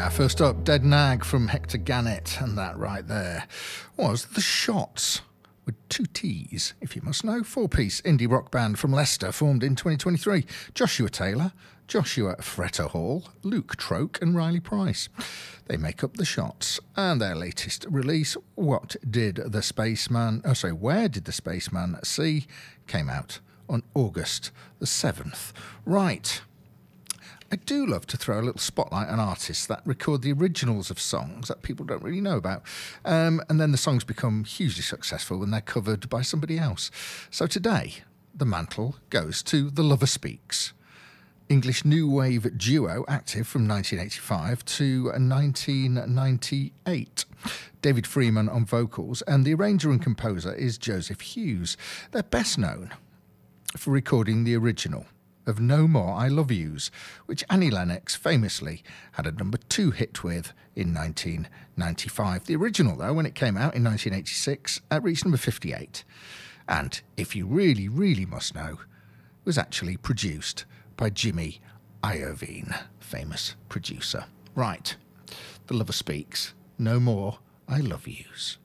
Yeah, first up, Dead Nag from Hector Gannett, and that right there was The Shots, with two T's, if you must know. Four-piece indie rock band from Leicester, formed in 2023. Joshua Taylor, Joshua Fretter Hall, Luke Troke and Riley Price. They make up The Shots, and their latest release, Where Did the Spaceman See?, came out on August the 7th. Right. I do love to throw a little spotlight on artists that record the originals of songs that people don't really know about. And then the songs become hugely successful when they're covered by somebody else. So today, the mantle goes to The Lover Speaks, English new wave duo active from 1985 to 1998. David Freeman on vocals, and the arranger and composer is Joseph Hughes. They're best known for recording the original of No More I Love Yous, which Annie Lennox famously had a number 2 hit with in 1995. The original, though, when it came out in 1986, reached number 58. And, if you really, really must know, was actually produced by Jimmy Iovine, famous producer. Right, The Lover Speaks, No More I Love Yous.